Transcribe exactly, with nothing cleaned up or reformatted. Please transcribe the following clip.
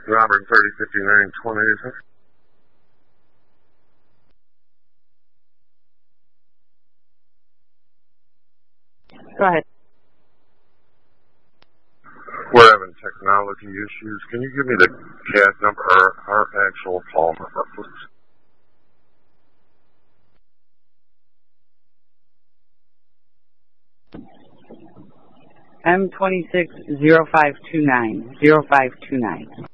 Robert thirty fifty-nine twenty, sir. Go ahead. We're having technology issues. Can you give me the C A D number or our actual call number, please? M twenty-six zero five two nine, zero five two nine.